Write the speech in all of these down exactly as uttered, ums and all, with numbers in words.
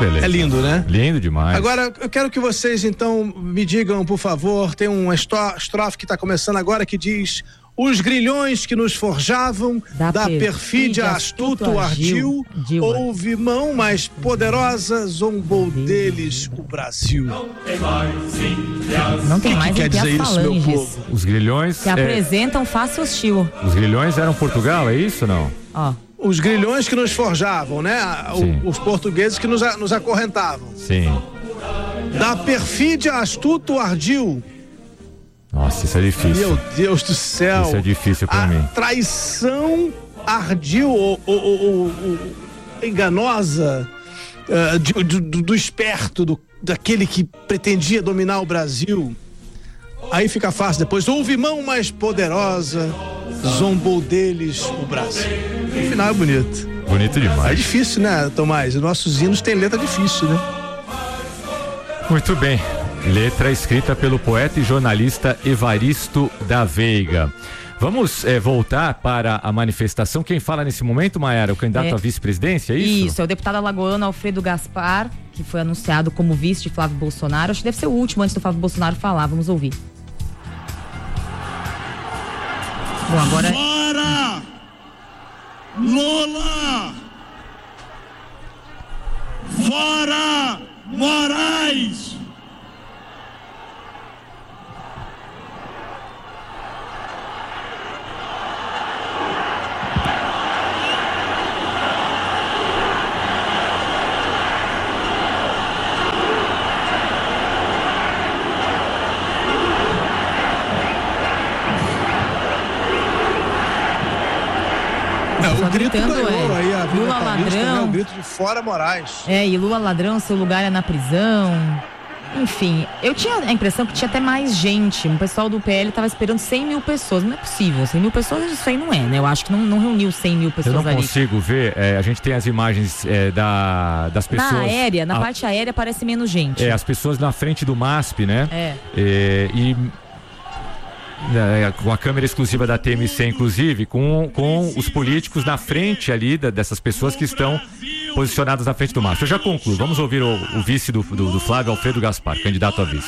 beleza. É lindo, né? Lindo demais. Agora, eu quero que vocês, então, me digam, por favor, tem uma estrofe que está começando agora que diz: os grilhões que nos forjavam, da, da perfídia, perfídia astuto ardil, ardil, houve mão mais poderosa, zombou deles o Brasil. Não tem mais o que, que quer dizer isso, meu povo? Os grilhões que é... apresentam face hostil. Os grilhões eram Portugal, é isso ou não? Ó. Os grilhões que nos forjavam, né? O, os portugueses que nos, nos acorrentavam. Sim. Da perfídia astuto ardil. Nossa, isso é difícil. Meu Deus do céu. Isso é difícil pra a mim. Traição ardil ou, ou, ou, ou enganosa uh, de, do, do esperto, do, daquele que pretendia dominar o Brasil. Aí fica fácil depois. Houve mão mais poderosa, zombou deles o Brasil. O final é bonito. Bonito demais. É difícil, né, Tomás? Os nossos hinos têm letra difícil, né? Muito bem. Letra escrita pelo poeta e jornalista Evaristo da Veiga. Vamos é, voltar para a manifestação. Quem fala nesse momento, Maiara, é o candidato é, à vice-presidência, é isso? Isso, é o deputado alagoano Alfredo Gaspar, que foi anunciado como vice de Flávio Bolsonaro. Acho que deve ser o último antes do Flávio Bolsonaro falar. Vamos ouvir. Bom, agora... Fora! Lula! Fora! Moraes! O grito gritando, ganhou é, aí a Lula ladrão, né? O grito de fora Moraes. É, e Lula ladrão, seu lugar é na prisão. Enfim, eu tinha a impressão que tinha até mais gente. O pessoal do P L estava esperando cem mil pessoas. Não é possível, cem mil pessoas isso aí não é, né? Eu acho que não, não reuniu cem mil pessoas ali. Eu não ali. consigo ver, é, a gente tem as imagens é, da, das pessoas... Na aérea, na a, parte aérea parece menos gente. É, as pessoas na frente do MASP, né? É. é e... com a câmera exclusiva da T M C, inclusive, com, com os políticos na frente ali da, dessas pessoas que estão posicionadas na frente do MASP. Eu já concluo. Vamos ouvir o, o vice do, do, do Flávio, Alfredo Gaspar, candidato a vice.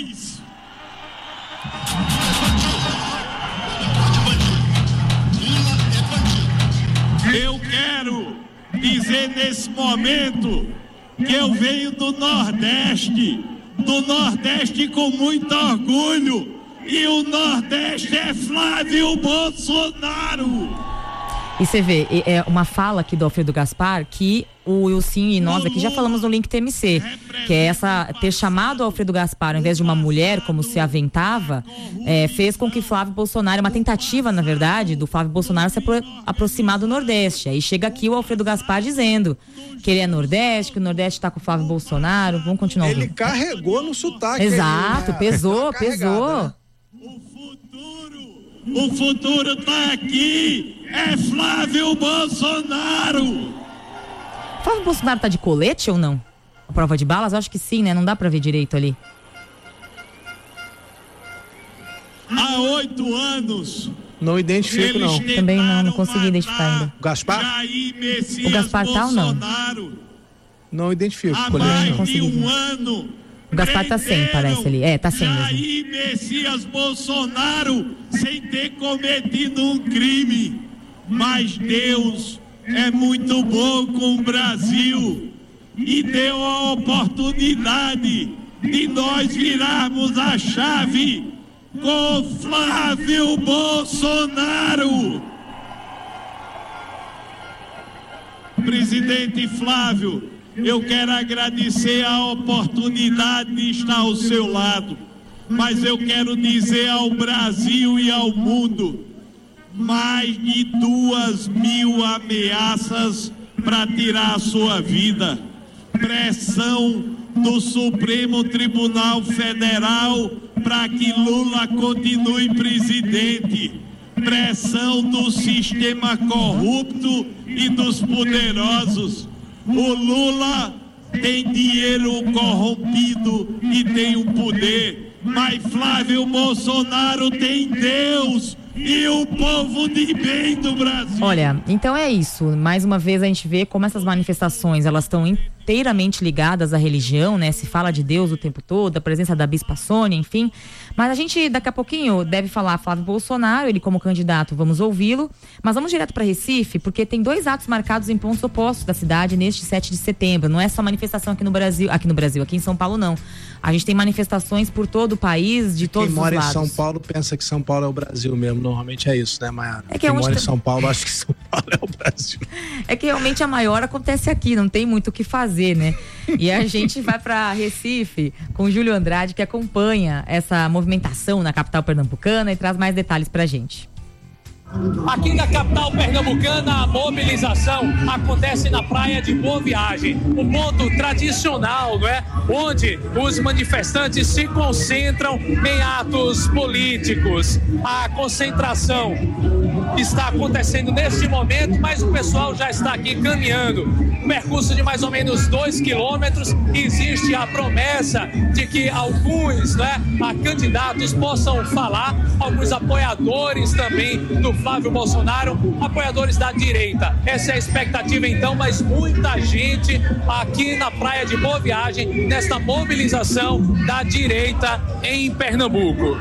Eu quero dizer nesse momento que eu venho do Nordeste, do Nordeste com muito orgulho. E o Nordeste é Flávio Bolsonaro. E você vê, é uma fala aqui do Alfredo Gaspar que o Wilson e nós aqui já falamos no Link T M C, que é essa, ter chamado o Alfredo Gaspar ao invés de uma mulher, como se aventava, é, fez com que Flávio Bolsonaro, uma tentativa, na verdade, do Flávio Bolsonaro se apro- aproximar do Nordeste. Aí chega aqui o Alfredo Gaspar dizendo que ele é Nordeste, que o Nordeste tá com o Flávio Bolsonaro. Vamos continuar ouvindo. Ele carregou no sotaque. Exato, ele, né? pesou, Tá pesou. né? O futuro, o futuro tá aqui, é Flávio Bolsonaro. Flávio Bolsonaro tá de colete ou não? A prova de balas? Eu acho que sim, né? Não dá pra ver direito ali. Há oito anos. Não identifico, não. Também não, não consegui identificar ainda. O Gaspar? O Gaspar tá ou não? Não identifico. Há Colete, mais não. de um ano. O Gaspar tá sem, parece ali. É, tá sem mesmo. Jair Messias Bolsonaro sem ter cometido um crime. Mas Deus é muito bom com o Brasil e deu a oportunidade de nós virarmos a chave com Flávio Bolsonaro. Presidente Flávio, eu quero agradecer a oportunidade de estar ao seu lado, mas eu quero dizer ao Brasil e ao mundo: mais de duas mil ameaças para tirar a sua vida, pressão do Supremo Tribunal Federal para que Lula continue presidente, pressão do sistema corrupto e dos poderosos. O Lula tem dinheiro corrompido e tem o poder, mas Flávio Bolsonaro tem Deus e o povo de bem do Brasil. Olha, então é isso. Mais uma vez a gente vê como essas manifestações, elas estão inteiramente ligadas à religião, né? Se fala de Deus o tempo todo, a presença da Bispa Sônia, enfim. Mas a gente daqui a pouquinho deve falar Flávio Bolsonaro, ele como candidato, vamos ouvi-lo. Mas vamos direto para Recife, porque tem dois atos marcados em pontos opostos da cidade neste sete de setembro. Não é só manifestação aqui no Brasil, aqui no Brasil, aqui em São Paulo não. A gente tem manifestações por todo o país, de todos os lados. Quem mora em São Paulo pensa que São Paulo é o Brasil mesmo. Normalmente é isso, né, Maiara? É que Quem é mora tá... em São Paulo acha que São Paulo é o Brasil. É que realmente a maior acontece aqui, não tem muito o que fazer, né? E a gente vai para Recife com o Júlio Andrade, que acompanha essa movimentação na capital pernambucana e traz mais detalhes pra gente. Aqui na capital pernambucana, a mobilização acontece na Praia de Boa Viagem, um ponto tradicional, não é? Onde os manifestantes se concentram em atos políticos. A concentração está acontecendo neste momento, mas o pessoal já está aqui caminhando. Um percurso de mais ou menos dois quilômetros. Existe a promessa de que alguns, né, candidatos possam falar, alguns apoiadores também do Flávio Bolsonaro, apoiadores da direita. Essa é a expectativa então, mas muita gente aqui na Praia de Boa Viagem, nesta mobilização da direita em Pernambuco.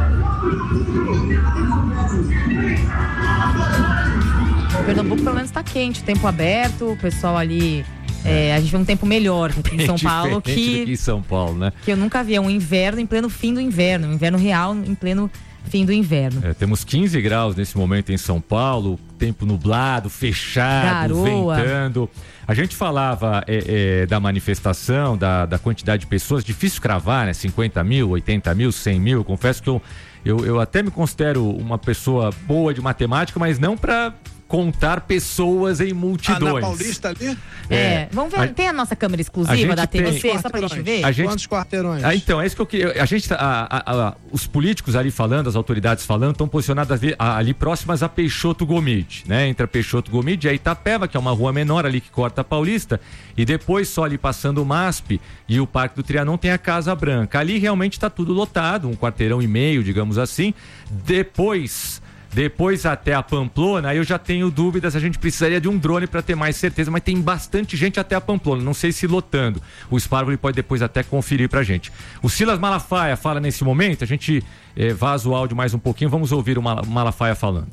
Pernambuco pelo menos está quente, tempo aberto, o pessoal ali, é, a gente vê um tempo melhor aqui em São Paulo, que, aqui em São Paulo, né? Que eu nunca vi, é um inverno em pleno fim do inverno, um inverno real em pleno fim do inverno. É, temos quinze graus nesse momento em São Paulo, tempo nublado, fechado, garoa, ventando. A gente falava é, é, da manifestação, da, da quantidade de pessoas, difícil cravar, né? cinquenta mil, oitenta mil, cem mil. Confesso que eu, eu, eu até me considero uma pessoa boa de matemática, mas não para contar pessoas em multidões. Ah, na Paulista ali? É, é. Vamos ver, a, tem a nossa câmera exclusiva da T V C, só pra gente ver? A gente, Quantos quarteirões? Ah, então, é isso que eu queria. A gente, a, a, a, os políticos ali falando, as autoridades falando, estão posicionados ali, ali próximas a Peixoto Gomide, né? Entre a Peixoto Gomide e a Itapeva, que é uma rua menor ali que corta a Paulista, e depois só ali passando o M A S P e o Parque do Trianon tem a Casa Branca. Ali realmente está tudo lotado, um quarteirão e meio, digamos assim. Depois... Depois até a Pamplona, aí eu já tenho dúvidas, a gente precisaria de um drone para ter mais certeza, mas tem bastante gente até a Pamplona, não sei se lotando. O Sparvoli pode depois até conferir pra gente. O Silas Malafaia fala nesse momento, a gente eh, vaza o áudio mais um pouquinho, vamos ouvir o Malafaia falando.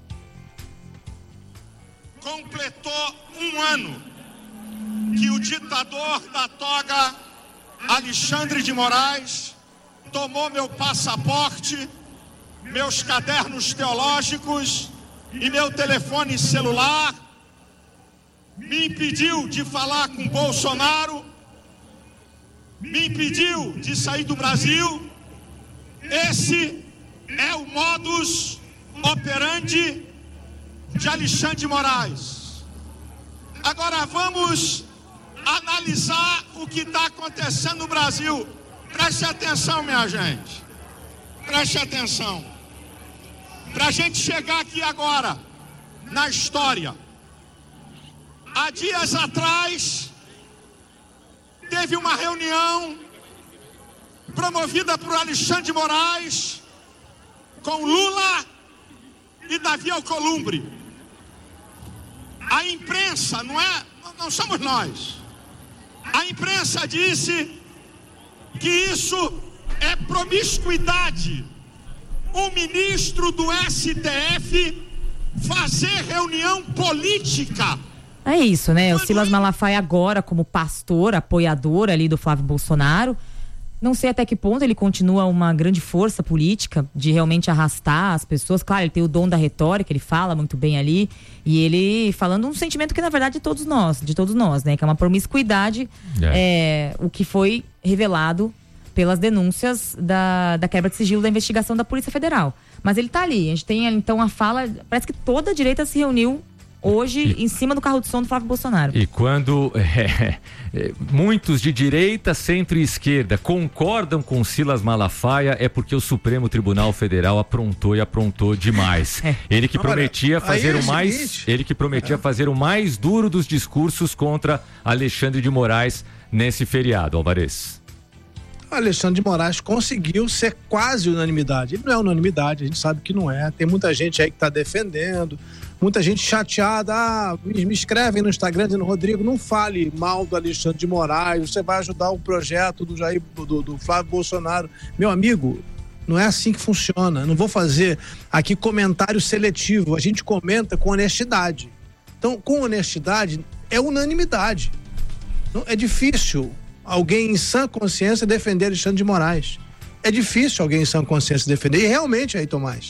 Completou um ano que o ditador da toga, Alexandre de Moraes, tomou meu passaporte, meus cadernos teológicos e meu telefone celular, me impediu de falar com Bolsonaro, me impediu de sair do Brasil. Esse é o modus operandi de Alexandre de Moraes. Agora vamos analisar o que está acontecendo no Brasil. Preste atenção, minha gente. Preste atenção. Para a gente chegar aqui agora, na história, há dias atrás, teve uma reunião promovida por Alexandre de Moraes com Lula e Davi Alcolumbre. A imprensa, não é, não somos nós, a imprensa disse que isso é promiscuidade. O ministro do S T F fazer reunião política. É isso, né? O Silas Malafaia agora como pastor, apoiador ali do Flávio Bolsonaro. Não sei até que ponto ele continua uma grande força política de realmente arrastar as pessoas. Claro, ele tem o dom da retórica, ele fala muito bem ali. E ele falando um sentimento que na verdade de todos nós, de todos nós, né? Que é uma promiscuidade, é. É, o que foi revelado pelas denúncias da, da quebra de sigilo da investigação da Polícia Federal. Mas ele tá ali, a gente tem então a fala, parece que toda a direita se reuniu hoje e, em cima do carro de som do Flávio Bolsonaro. E quando é, é, muitos de direita, centro e esquerda concordam com Silas Malafaia, é porque o Supremo Tribunal Federal aprontou e aprontou demais. É. Ele que prometia fazer o mais, ele que prometia é. fazer o mais duro dos discursos contra Alexandre de Moraes nesse feriado, Alvarez. Alexandre de Moraes conseguiu ser quase unanimidade. Ele não é unanimidade, a gente sabe que não é. Tem muita gente aí que está defendendo, muita gente chateada. Ah, me, me escrevem no Instagram dizendo: Rodrigo, não fale mal do Alexandre de Moraes, você vai ajudar o projeto do Jair, do, do Flávio Bolsonaro. Meu amigo, não é assim que funciona. Não vou fazer aqui comentário seletivo. A gente comenta com honestidade. Então, com honestidade, é unanimidade. Não, é difícil alguém em sã consciência defender Alexandre de Moraes. É difícil alguém em sã consciência defender. E realmente, aí, Tomás,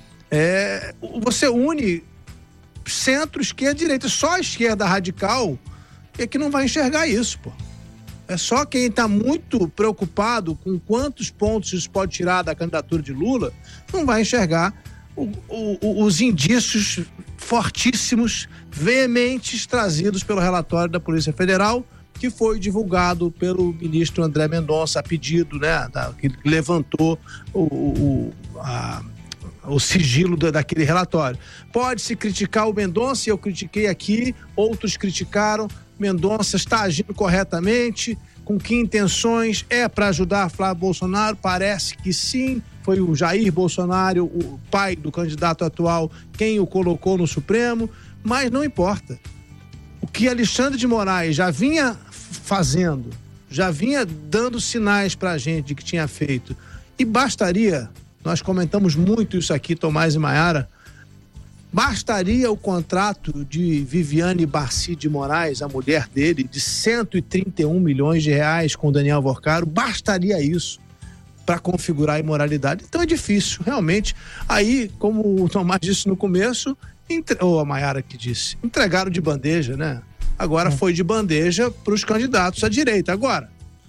é, você une centro, esquerda, direita. Só a esquerda radical é que não vai enxergar isso, pô. É só quem está muito preocupado com quantos pontos isso pode tirar da candidatura de Lula não vai enxergar o, o, os indícios fortíssimos, veementes, trazidos pelo relatório da Polícia Federal, que foi divulgado pelo ministro André Mendonça a pedido, né, da, que levantou o, o, a, o sigilo da, daquele relatório. Pode-se criticar o Mendonça, eu critiquei aqui, outros criticaram. Mendonça está agindo corretamente, com que intenções? É para ajudar Flávio Bolsonaro? Parece que sim. Foi o Jair Bolsonaro, o pai do candidato atual, quem o colocou no Supremo, mas não importa. O que Alexandre de Moraes já vinha fazendo, já vinha dando sinais para a gente de que tinha feito, e bastaria, nós comentamos muito isso aqui, Tomás e Maiara, bastaria o contrato de Viviane Barci de Moraes, a mulher dele, de cento e trinta e um milhões de reais com Daniel Alvorcaro, bastaria isso para configurar a imoralidade. Então é difícil, realmente. Aí, como o Tomás disse no começo, entre... ou a Maiara que disse, entregaram de bandeja, né? Agora é. foi de bandeja para os candidatos à direita. Agora,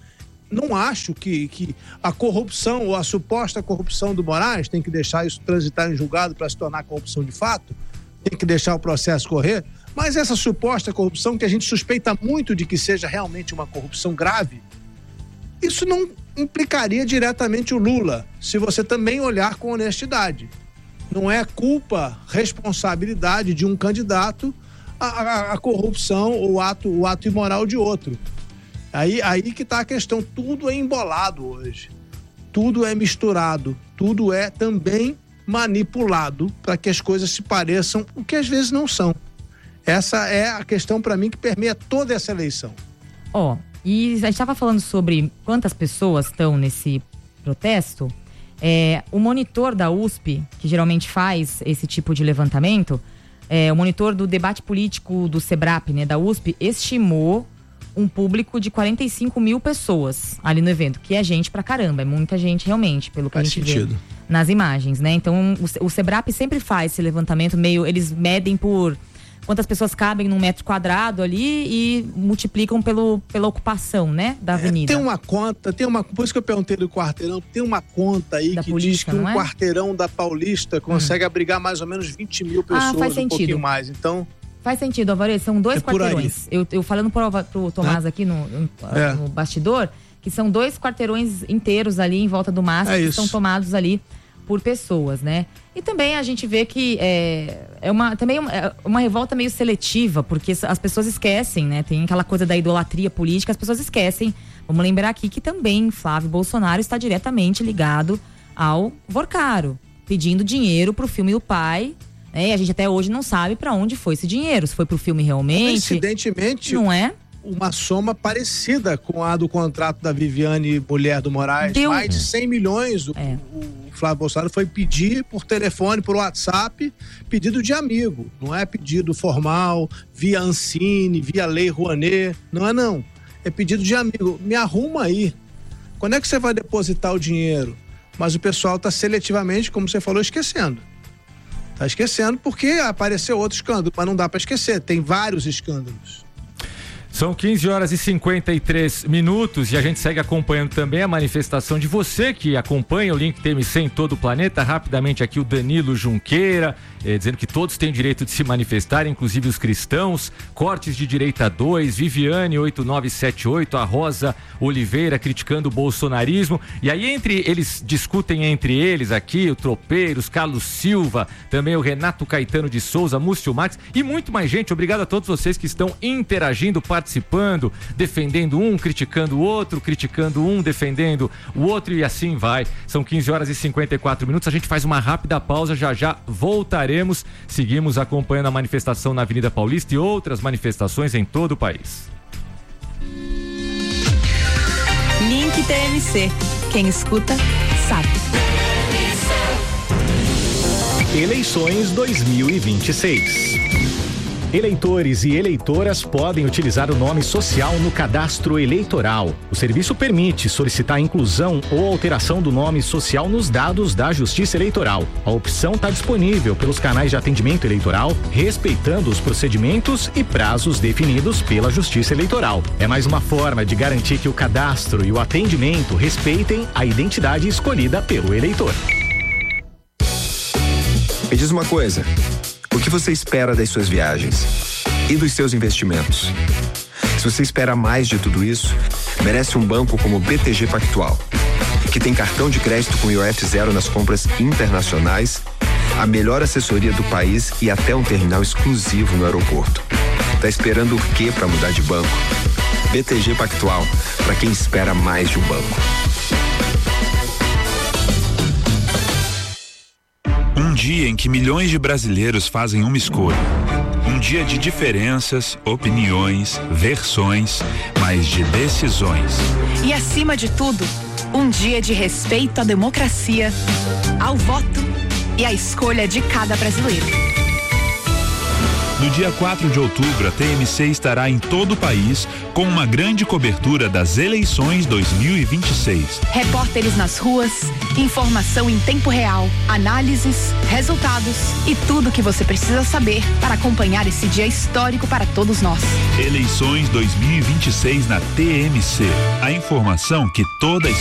não acho que, que a corrupção ou a suposta corrupção do Moraes tem que deixar isso transitar em julgado para se tornar corrupção de fato, tem que deixar o processo correr, mas essa suposta corrupção, que a gente suspeita muito de que seja realmente uma corrupção grave, isso não implicaria diretamente o Lula, se você também olhar com honestidade. Não é culpa, responsabilidade de um candidato a, a, a corrupção ou o ato, o ato imoral de outro. Aí, aí que está a questão, tudo é embolado hoje, tudo é misturado, tudo é também manipulado para que as coisas se pareçam o que às vezes não são. Essa é a questão para mim que permeia toda essa eleição. Ó, oh, e a gente estava falando sobre quantas pessoas estão nesse protesto. É, o monitor da U S P, que geralmente faz esse tipo de levantamento, é, o monitor do debate político do SEBRAP, né, da U S P, estimou um público de quarenta e cinco mil pessoas ali no evento, que é gente pra caramba, é muita gente realmente, pelo que faz a gente sentido. vê nas imagens, né? Então o, o SEBRAP sempre faz esse levantamento meio, eles medem por quantas pessoas cabem num metro quadrado ali e multiplicam pelo, pela ocupação, né, da avenida. É, tem uma conta, tem uma, por isso que eu perguntei do quarteirão, tem uma conta aí da que política, diz que um é? quarteirão da Paulista consegue hum. abrigar mais ou menos vinte mil pessoas, ah, faz um sentido. pouquinho mais, então... Faz sentido, Alvarez, são dois é quarteirões. Eu, eu falando pro, pro Tomás é. aqui no, no, é. no bastidor, que são dois quarteirões inteiros ali em volta do MASP, é que são tomados ali por pessoas, né? E também a gente vê que é, é uma, também é uma revolta meio seletiva, porque as pessoas esquecem, né? Tem aquela coisa da idolatria política, as pessoas esquecem. Vamos lembrar aqui que também Flávio Bolsonaro está diretamente ligado ao Vorcaro, pedindo dinheiro pro filme do pai. É, a gente até hoje não sabe para onde foi esse dinheiro, se foi pro filme realmente. Coincidentemente, não é? Uma soma parecida com a do contrato da Viviane, mulher do Moraes, Deu... mais de cem milhões. O, é. o Flávio Bolsonaro foi pedir por telefone, por WhatsApp, pedido de amigo. Não é pedido formal, via Ancine, via Lei Rouanet. Não é não. É pedido de amigo. Me arruma aí. Quando é que você vai depositar o dinheiro? Mas o pessoal está seletivamente, como você falou, esquecendo. Tá esquecendo porque apareceu outro escândalo, mas não dá para esquecer, tem vários escândalos. São quinze horas e cinquenta e três minutos e a gente segue acompanhando também a manifestação de você que acompanha o Link T M C em todo o planeta. Rapidamente aqui o Danilo Junqueira, eh, dizendo que todos têm direito de se manifestar, inclusive os cristãos. Cortes de Direita dois, Viviane oito nove sete oito, a Rosa Oliveira criticando o bolsonarismo. E aí entre eles discutem entre eles aqui, o Tropeiros, Carlos Silva, também o Renato Caetano de Souza, Múcio Max e muito mais gente. Obrigado a todos vocês que estão interagindo, participando participando, defendendo um, criticando o outro, criticando um, defendendo o outro e assim vai. São quinze horas e cinquenta e quatro minutos. A gente faz uma rápida pausa, já já voltaremos. Seguimos acompanhando a manifestação na Avenida Paulista e outras manifestações em todo o país. Link T M C. Quem escuta, sabe. Eleições dois mil e vinte e seis. Eleitores e eleitoras podem utilizar o nome social no cadastro eleitoral. O serviço permite solicitar a inclusão ou alteração do nome social nos dados da Justiça Eleitoral. A opção está disponível pelos canais de atendimento eleitoral, respeitando os procedimentos e prazos definidos pela Justiça Eleitoral. É mais uma forma de garantir que o cadastro e o atendimento respeitem a identidade escolhida pelo eleitor. Me diz uma coisa. O que você espera das suas viagens e dos seus investimentos? Se você espera mais de tudo isso, merece um banco como o B T G Pactual, que tem cartão de crédito com I O F zero nas compras internacionais, a melhor assessoria do país e até um terminal exclusivo no aeroporto. Tá esperando o quê para mudar de banco? B T G Pactual, para quem espera mais de um banco. Um dia em que milhões de brasileiros fazem uma escolha. Um dia de diferenças, opiniões, versões, mas de decisões. E acima de tudo, um dia de respeito à democracia, ao voto e à escolha de cada brasileiro. No dia quatro de outubro, a T M C estará em todo o país com uma grande cobertura das eleições dois mil e vinte e seis. Repórteres nas ruas, informação em tempo real, análises, resultados e tudo o que você precisa saber para acompanhar esse dia histórico para todos nós. Eleições dois mil e vinte e seis na T M C. A informação que toda a